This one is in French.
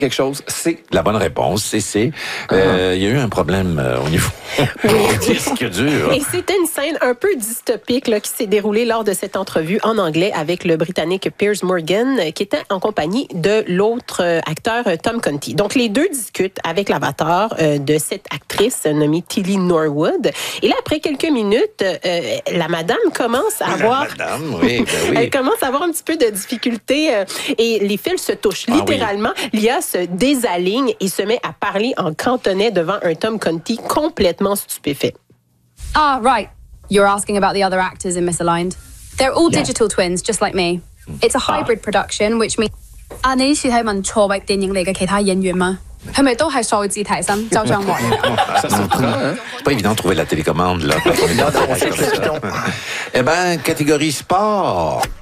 quelque chose, c'est la bonne réponse. Il y a eu un problème au niveau du disque dur. Et c'était une scène un peu dystopique là, qui s'est déroulée lors de cette entrevue en anglais avec le Britannique Piers Morgan, qui était en compagnie de l'autre acteur Tom Conti. Donc, les deux discutent avec l'avatar de cette actrice nommée Tilly Norwood. Et là, après quelques minutes, la madame commence à avoir... Elle commence à avoir un petit peu de difficulté et les fils se touchent. Littéralement, Lia se désaligne et se met à parler en cantonais devant un Tom Conti complètement stupéfait. Ah, right. You're asking about the other actors in Misaligned. They're all digital twins, just like me. It's a hybrid production, which means... 你呢次睇問錯域電影嚟嘅其他演員嗎？係咪都係數字提升，就像我？ C'est pas évident de trouver la télécommande, là. Eh bien, catégorie sport.